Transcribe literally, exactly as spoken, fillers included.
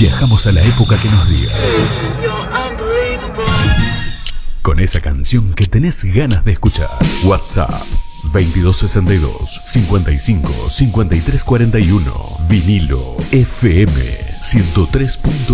Viajamos a la época que nos digas. Con esa canción que tenés ganas de escuchar. WhatsApp veintidós sesenta y dos, cincuenta y cinco, cincuenta y tres cuarenta y uno. Vinilo F M ciento tres punto